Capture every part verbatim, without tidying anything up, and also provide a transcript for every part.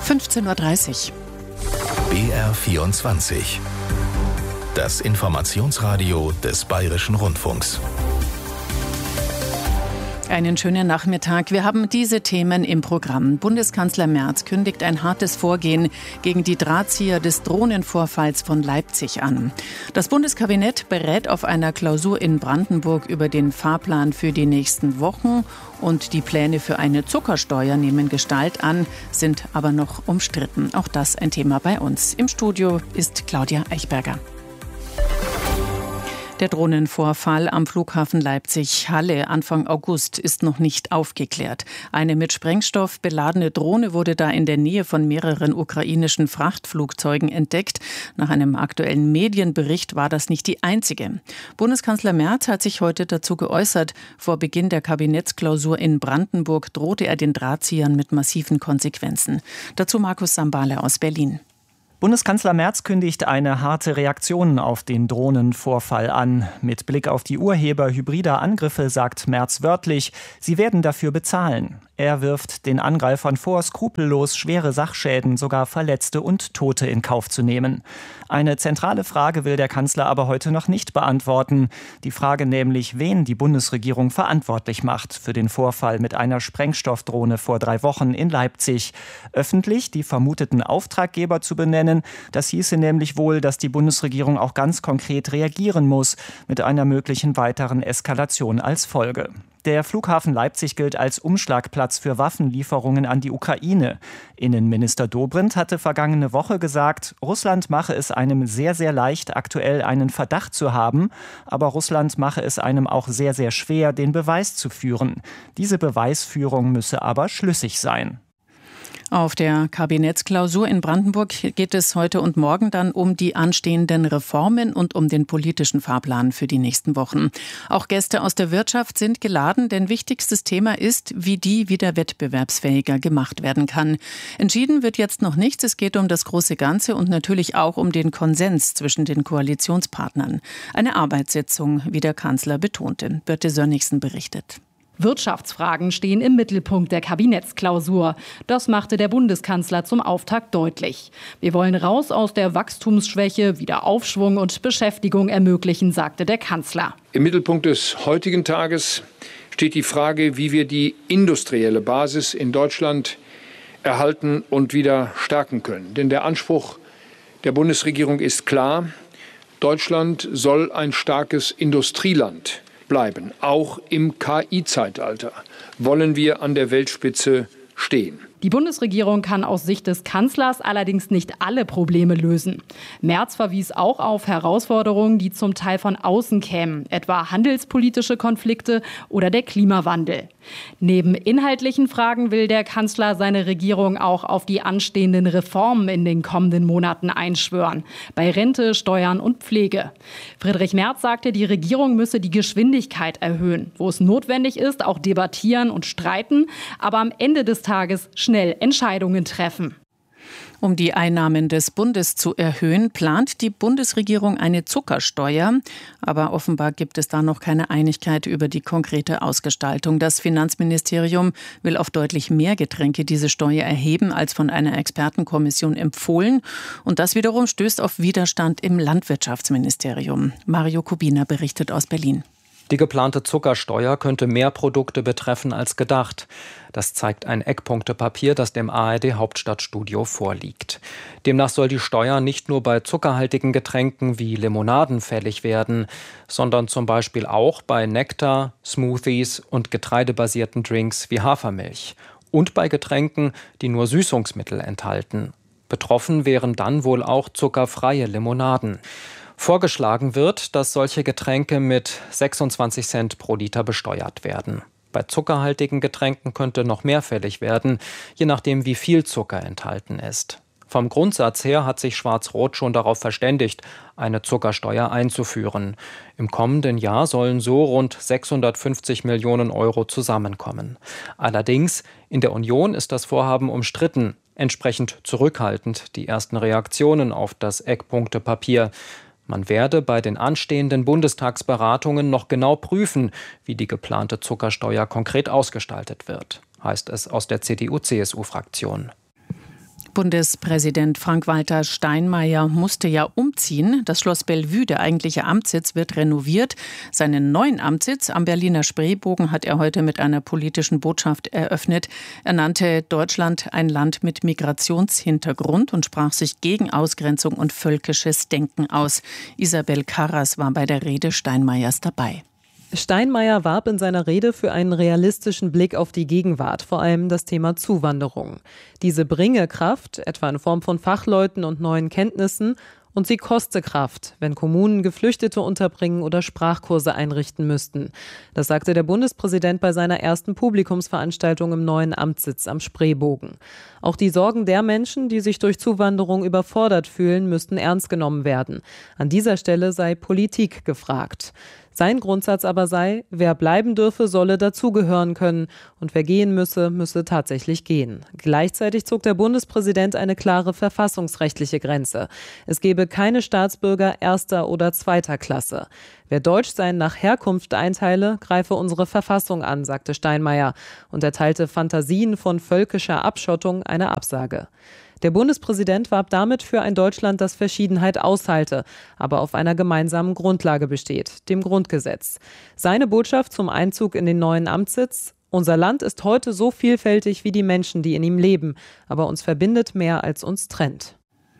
fünfzehn Uhr dreißig. B R vierundzwanzig. Das Informationsradio des Bayerischen Rundfunks. Einen schönen Nachmittag. Wir haben diese Themen im Programm. Bundeskanzler Merz kündigt ein hartes Vorgehen gegen die Drahtzieher des Drohnenvorfalls von Leipzig an. Das Bundeskabinett berät auf einer Klausur in Brandenburg über den Fahrplan für die nächsten Wochen. Und die Pläne für eine Zuckersteuer nehmen Gestalt an, sind aber noch umstritten. Auch das ein Thema bei uns. Im Studio ist Claudia Eichberger. Der Drohnenvorfall am Flughafen Leipzig-Halle Anfang August ist noch nicht aufgeklärt. Eine mit Sprengstoff beladene Drohne wurde da in der Nähe von mehreren ukrainischen Frachtflugzeugen entdeckt. Nach einem aktuellen Medienbericht war das nicht die einzige. Bundeskanzler Merz hat sich heute dazu geäußert. Vor Beginn der Kabinettsklausur in Brandenburg drohte er den Drahtziehern mit massiven Konsequenzen. Dazu Markus Sambale aus Berlin. Bundeskanzler Merz kündigt eine harte Reaktion auf den Drohnenvorfall an. Mit Blick auf die Urheber hybrider Angriffe sagt Merz wörtlich, sie werden dafür bezahlen. Er wirft den Angreifern vor, skrupellos schwere Sachschäden, sogar Verletzte und Tote in Kauf zu nehmen. Eine zentrale Frage will der Kanzler aber heute noch nicht beantworten. Die Frage nämlich, wen die Bundesregierung verantwortlich macht für den Vorfall mit einer Sprengstoffdrohne vor drei Wochen in Leipzig. Öffentlich die vermuteten Auftraggeber zu benennen, das hieße nämlich wohl, dass die Bundesregierung auch ganz konkret reagieren muss, mit einer möglichen weiteren Eskalation als Folge. Der Flughafen Leipzig gilt als Umschlagplatz für Waffenlieferungen an die Ukraine. Innenminister Dobrindt hatte vergangene Woche gesagt, Russland mache es einem sehr, sehr leicht, aktuell einen Verdacht zu haben, aber Russland mache es einem auch sehr, sehr schwer, den Beweis zu führen. Diese Beweisführung müsse aber schlüssig sein. Auf der Kabinettsklausur in Brandenburg geht es heute und morgen dann um die anstehenden Reformen und um den politischen Fahrplan für die nächsten Wochen. Auch Gäste aus der Wirtschaft sind geladen, denn wichtigstes Thema ist, wie die wieder wettbewerbsfähiger gemacht werden kann. Entschieden wird jetzt noch nichts. Es geht um das große Ganze und natürlich auch um den Konsens zwischen den Koalitionspartnern. Eine Arbeitssitzung, wie der Kanzler betonte. Birte Sönnigsen berichtet. Wirtschaftsfragen stehen im Mittelpunkt der Kabinettsklausur. Das machte der Bundeskanzler zum Auftakt deutlich. Wir wollen raus aus der Wachstumsschwäche, wieder Aufschwung und Beschäftigung ermöglichen, sagte der Kanzler. Im Mittelpunkt des heutigen Tages steht die Frage, wie wir die industrielle Basis in Deutschland erhalten und wieder stärken können. Denn der Anspruch der Bundesregierung ist klar: Deutschland soll ein starkes Industrieland bleiben. Auch im K I-Zeitalter wollen wir an der Weltspitze stehen. Die Bundesregierung kann aus Sicht des Kanzlers allerdings nicht alle Probleme lösen. Merz verwies auch auf Herausforderungen, die zum Teil von außen kämen, etwa handelspolitische Konflikte oder der Klimawandel. Neben inhaltlichen Fragen will der Kanzler seine Regierung auch auf die anstehenden Reformen in den kommenden Monaten einschwören, bei Rente, Steuern und Pflege. Friedrich Merz sagte, die Regierung müsse die Geschwindigkeit erhöhen, wo es notwendig ist, auch debattieren und streiten, aber am Ende des Tages schnell Entscheidungen treffen. Um die Einnahmen des Bundes zu erhöhen, plant die Bundesregierung eine Zuckersteuer. Aber offenbar gibt es da noch keine Einigkeit über die konkrete Ausgestaltung. Das Finanzministerium will auf deutlich mehr Getränke diese Steuer erheben, als von einer Expertenkommission empfohlen. Und das wiederum stößt auf Widerstand im Landwirtschaftsministerium. Mario Kubina berichtet aus Berlin. Die geplante Zuckersteuer könnte mehr Produkte betreffen als gedacht. Das zeigt ein Eckpunktepapier, das dem A R D-Hauptstadtstudio vorliegt. Demnach soll die Steuer nicht nur bei zuckerhaltigen Getränken wie Limonaden fällig werden, sondern zum Beispiel auch bei Nektar, Smoothies und getreidebasierten Drinks wie Hafermilch. Und bei Getränken, die nur Süßungsmittel enthalten. Betroffen wären dann wohl auch zuckerfreie Limonaden. Vorgeschlagen wird, dass solche Getränke mit sechsundzwanzig Cent pro Liter besteuert werden. Bei zuckerhaltigen Getränken könnte noch mehr fällig werden, je nachdem wie viel Zucker enthalten ist. Vom Grundsatz her hat sich Schwarz-Rot schon darauf verständigt, eine Zuckersteuer einzuführen. Im kommenden Jahr sollen so rund sechshundertfünfzig Millionen Euro zusammenkommen. Allerdings, in der Union ist das Vorhaben umstritten, entsprechend zurückhaltend die ersten Reaktionen auf das Eckpunktepapier. Man werde bei den anstehenden Bundestagsberatungen noch genau prüfen, wie die geplante Zuckersteuer konkret ausgestaltet wird, heißt es aus der C D U C S U-Fraktion. Bundespräsident Frank-Walter Steinmeier musste ja umziehen. Das Schloss Bellevue, der eigentliche Amtssitz, wird renoviert. Seinen neuen Amtssitz am Berliner Spreebogen hat er heute mit einer politischen Botschaft eröffnet. Er nannte Deutschland ein Land mit Migrationshintergrund und sprach sich gegen Ausgrenzung und völkisches Denken aus. Isabel Karras war bei der Rede Steinmeiers dabei. Steinmeier warb in seiner Rede für einen realistischen Blick auf die Gegenwart, vor allem das Thema Zuwanderung. Diese bringe Kraft, etwa in Form von Fachleuten und neuen Kenntnissen, und sie koste Kraft, wenn Kommunen Geflüchtete unterbringen oder Sprachkurse einrichten müssten. Das sagte der Bundespräsident bei seiner ersten Publikumsveranstaltung im neuen Amtssitz am Spreebogen. Auch die Sorgen der Menschen, die sich durch Zuwanderung überfordert fühlen, müssten ernst genommen werden. An dieser Stelle sei Politik gefragt. Sein Grundsatz aber sei, wer bleiben dürfe, solle dazugehören können und wer gehen müsse, müsse tatsächlich gehen. Gleichzeitig zog der Bundespräsident eine klare verfassungsrechtliche Grenze. Es gebe keine Staatsbürger erster oder zweiter Klasse. Wer Deutschsein nach Herkunft einteile, greife unsere Verfassung an, sagte Steinmeier und erteilte Fantasien von völkischer Abschottung eine Absage. Der Bundespräsident warb damit für ein Deutschland, das Verschiedenheit aushalte, aber auf einer gemeinsamen Grundlage besteht, dem Grundgesetz. Seine Botschaft zum Einzug in den neuen Amtssitz: Unser Land ist heute so vielfältig wie die Menschen, die in ihm leben, aber uns verbindet mehr als uns trennt.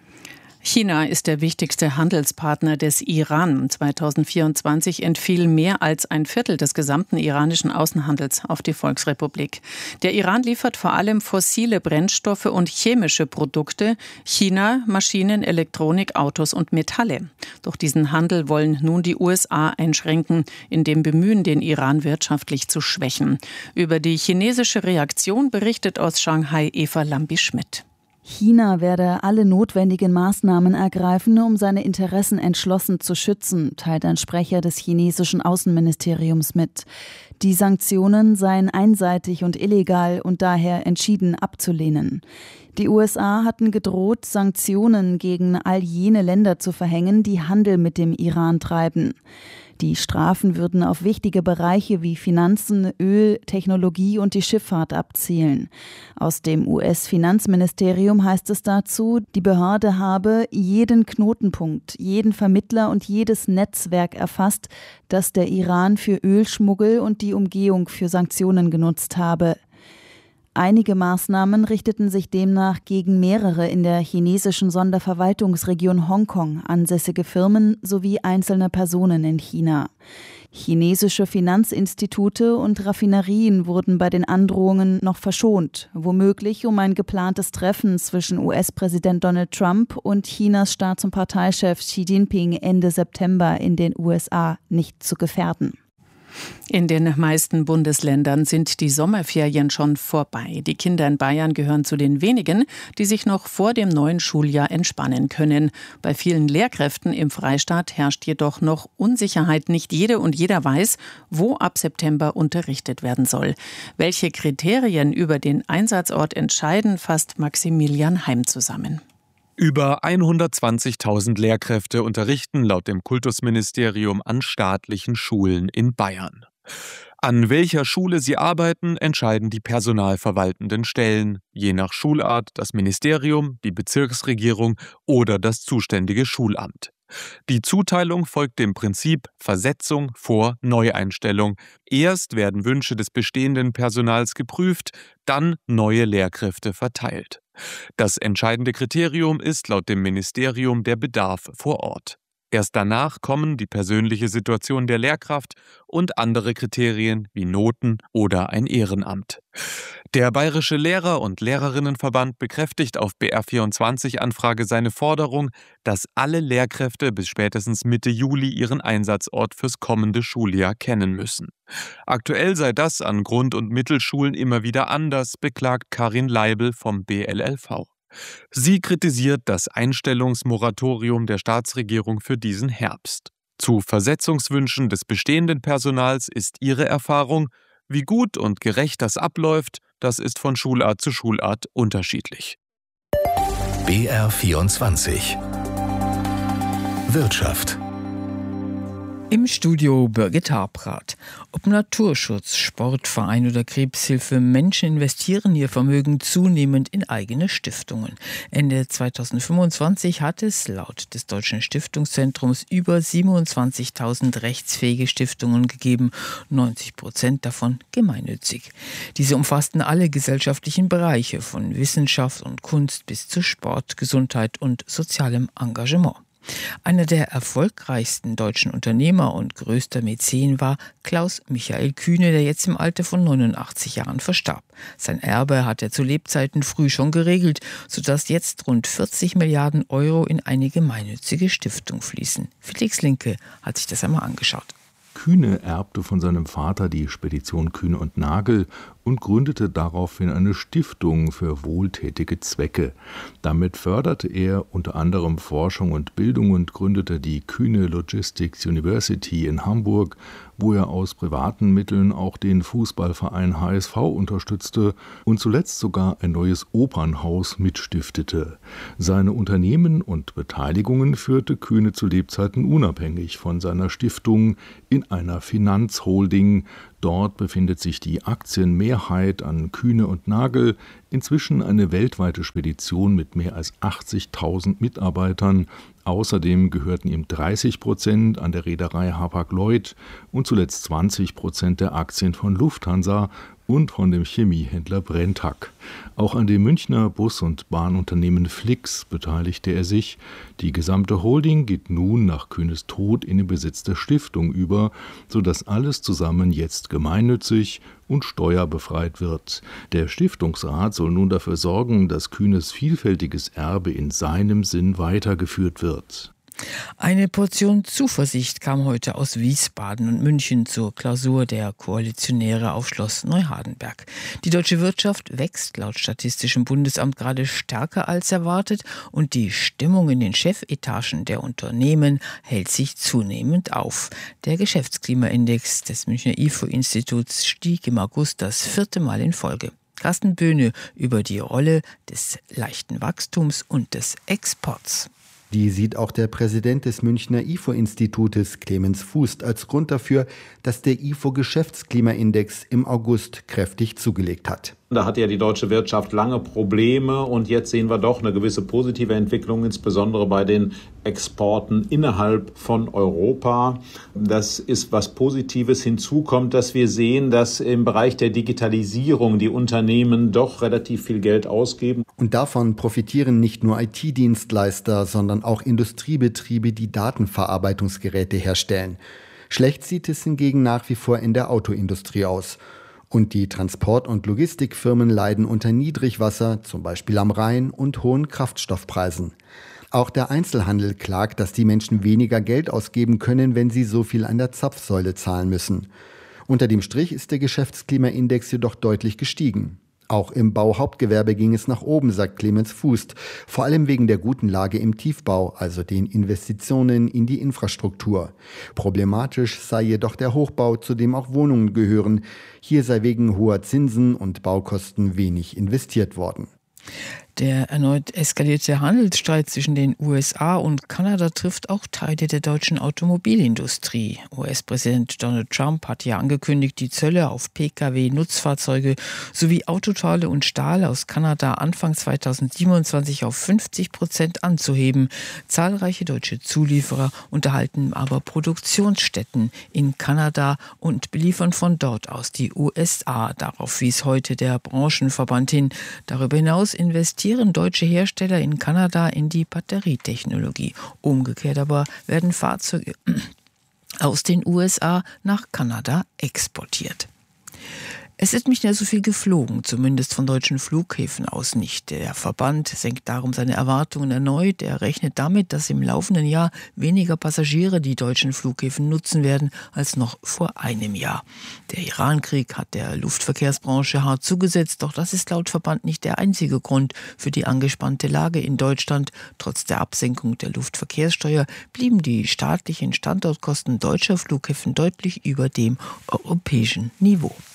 China ist der wichtigste Handelspartner des Iran. zweitausendvierundzwanzig entfiel mehr als ein Viertel des gesamten iranischen Außenhandels auf die Volksrepublik. Der Iran liefert vor allem fossile Brennstoffe und chemische Produkte, China Maschinen, Elektronik, Autos und Metalle. Doch diesen Handel wollen nun die U S A einschränken, in dem Bemühen, den Iran wirtschaftlich zu schwächen. Über die chinesische Reaktion berichtet aus Shanghai Eva Lambi-Schmidt. China werde alle notwendigen Maßnahmen ergreifen, um seine Interessen entschlossen zu schützen, teilt ein Sprecher des chinesischen Außenministeriums mit. Die Sanktionen seien einseitig und illegal und daher entschieden abzulehnen. Die U S A hatten gedroht, Sanktionen gegen all jene Länder zu verhängen, die Handel mit dem Iran treiben. Die Strafen würden auf wichtige Bereiche wie Finanzen, Öl, Technologie und die Schifffahrt abzielen. Aus dem U S-Finanzministerium heißt es dazu, die Behörde habe jeden Knotenpunkt, jeden Vermittler und jedes Netzwerk erfasst, das der Iran für Ölschmuggel und die Umgehung für Sanktionen genutzt habe. Einige Maßnahmen richteten sich demnach gegen mehrere in der chinesischen Sonderverwaltungsregion Hongkong ansässige Firmen sowie einzelne Personen in China. Chinesische Finanzinstitute und Raffinerien wurden bei den Androhungen noch verschont, womöglich um ein geplantes Treffen zwischen U S-Präsident Donald Trump und Chinas Staats- und Parteichef Xi Jinping Ende September in den U S A nicht zu gefährden. In den meisten Bundesländern sind die Sommerferien schon vorbei. Die Kinder in Bayern gehören zu den wenigen, die sich noch vor dem neuen Schuljahr entspannen können. Bei vielen Lehrkräften im Freistaat herrscht jedoch noch Unsicherheit. Nicht jede und jeder weiß, wo ab September unterrichtet werden soll. Welche Kriterien über den Einsatzort entscheiden, fasst Maximilian Heim zusammen. Über hundertzwanzigtausend Lehrkräfte unterrichten laut dem Kultusministerium an staatlichen Schulen in Bayern. An welcher Schule sie arbeiten, entscheiden die personalverwaltenden Stellen, je nach Schulart das Ministerium, die Bezirksregierung oder das zuständige Schulamt. Die Zuteilung folgt dem Prinzip Versetzung vor Neueinstellung. Erst werden Wünsche des bestehenden Personals geprüft, dann neue Lehrkräfte verteilt. Das entscheidende Kriterium ist laut dem Ministerium der Bedarf vor Ort. Erst danach kommen die persönliche Situation der Lehrkraft und andere Kriterien wie Noten oder ein Ehrenamt. Der Bayerische Lehrer- und Lehrerinnenverband bekräftigt auf B R vierundzwanzig Anfrage seine Forderung, dass alle Lehrkräfte bis spätestens Mitte Juli ihren Einsatzort fürs kommende Schuljahr kennen müssen. Aktuell sei das an Grund- und Mittelschulen immer wieder anders, beklagt Karin Leibel vom B L L V. Sie kritisiert das Einstellungsmoratorium der Staatsregierung für diesen Herbst. Zu Versetzungswünschen des bestehenden Personals ist ihre Erfahrung, wie gut und gerecht das abläuft, das ist von Schulart zu Schulart unterschiedlich. B R vierundzwanzig Wirtschaft. Im Studio Birgit Habrath. Ob Naturschutz, Sportverein oder Krebshilfe, Menschen investieren ihr Vermögen zunehmend in eigene Stiftungen. Ende zweitausendfünfundzwanzig hat es laut des Deutschen Stiftungszentrums über siebenundzwanzigtausend rechtsfähige Stiftungen gegeben, neunzig Prozent davon gemeinnützig. Diese umfassten alle gesellschaftlichen Bereiche, von Wissenschaft und Kunst bis zu Sport, Gesundheit und sozialem Engagement. Einer der erfolgreichsten deutschen Unternehmer und größter Mäzen war Klaus Michael Kühne, der jetzt im Alter von neunundachtzig Jahren verstarb. Sein Erbe hat er zu Lebzeiten früh schon geregelt, sodass jetzt rund vierzig Milliarden Euro in eine gemeinnützige Stiftung fließen. Felix Linke hat sich das einmal angeschaut. Kühne erbte von seinem Vater die Spedition Kühne und Nagel und gründete daraufhin eine Stiftung für wohltätige Zwecke. Damit förderte er unter anderem Forschung und Bildung und gründete die Kühne Logistics University in Hamburg, wo er aus privaten Mitteln auch den Fußballverein H S V unterstützte und zuletzt sogar ein neues Opernhaus mitstiftete. Seine Unternehmen und Beteiligungen führte Kühne zu Lebzeiten unabhängig von seiner Stiftung in einer Finanzholding. Dort befindet sich die Aktienmehrheit an Kühne und Nagel, inzwischen eine weltweite Spedition mit mehr als achtzigtausend Mitarbeitern. Außerdem gehörten ihm dreißig Prozent an der Reederei Hapag-Lloyd und zuletzt zwanzig Prozent der Aktien von Lufthansa und von dem Chemiehändler Brenntag. Auch an dem Münchner Bus- und Bahnunternehmen Flix beteiligte er sich. Die gesamte Holding geht nun nach Kühnes Tod in den Besitz der Stiftung über, sodass alles zusammen jetzt gemeinnützig und steuerbefreit wird. Der Stiftungsrat soll nun dafür sorgen, dass Kühnes vielfältiges Erbe in seinem Sinn weitergeführt wird. Eine Portion Zuversicht kam heute aus Wiesbaden und München zur Klausur der Koalitionäre auf Schloss Neuhardenberg. Die deutsche Wirtschaft wächst laut Statistischem Bundesamt gerade stärker als erwartet und die Stimmung in den Chefetagen der Unternehmen hält sich zunehmend auf. Der Geschäftsklimaindex des Münchner I F O-Instituts stieg im August das vierte Mal in Folge. Carsten Böhne über die Rolle des leichten Wachstums und des Exports. Die sieht auch der Präsident des Münchner I F O-Institutes, Clemens Fußt, als Grund dafür, dass der I F O-Geschäftsklimaindex im August kräftig zugelegt hat. Da hatte ja die deutsche Wirtschaft lange Probleme und jetzt sehen wir doch eine gewisse positive Entwicklung, insbesondere bei den Exporten innerhalb von Europa. Das ist was Positives. Hinzu kommt, dass wir sehen, dass im Bereich der Digitalisierung die Unternehmen doch relativ viel Geld ausgeben. Und davon profitieren nicht nur I T-Dienstleister, sondern auch Industriebetriebe, die Datenverarbeitungsgeräte herstellen. Schlecht sieht es hingegen nach wie vor in der Autoindustrie aus. Und die Transport- und Logistikfirmen leiden unter Niedrigwasser, zum Beispiel am Rhein, und hohen Kraftstoffpreisen. Auch der Einzelhandel klagt, dass die Menschen weniger Geld ausgeben können, wenn sie so viel an der Zapfsäule zahlen müssen. Unter dem Strich ist der Geschäftsklimaindex jedoch deutlich gestiegen. Auch im Bauhauptgewerbe ging es nach oben, sagt Clemens Fußt, vor allem wegen der guten Lage im Tiefbau, also den Investitionen in die Infrastruktur. Problematisch sei jedoch der Hochbau, zu dem auch Wohnungen gehören. Hier sei wegen hoher Zinsen und Baukosten wenig investiert worden. Der erneut eskalierte Handelsstreit zwischen den U S A und Kanada trifft auch Teile der deutschen Automobilindustrie. U S-Präsident Donald Trump hat ja angekündigt, die Zölle auf Pkw, Nutzfahrzeuge sowie Autoteile und Stahl aus Kanada Anfang zweitausendsiebenundzwanzig auf fünfzig Prozent anzuheben. Zahlreiche deutsche Zulieferer unterhalten aber Produktionsstätten in Kanada und beliefern von dort aus die U S A. Darauf wies heute der Branchenverband hin. Darüber hinaus investieren deutsche Hersteller in Kanada in die Batterietechnologie. Umgekehrt aber werden Fahrzeuge aus den U S A nach Kanada exportiert. Es ist nicht mehr so viel geflogen, zumindest von deutschen Flughäfen aus nicht. Der Verband senkt darum seine Erwartungen erneut. Er rechnet damit, dass im laufenden Jahr weniger Passagiere die deutschen Flughäfen nutzen werden als noch vor einem Jahr. Der Irankrieg hat der Luftverkehrsbranche hart zugesetzt, doch das ist laut Verband nicht der einzige Grund für die angespannte Lage in Deutschland. Trotz der Absenkung der Luftverkehrssteuer blieben die staatlichen Standortkosten deutscher Flughäfen deutlich über dem europäischen Niveau.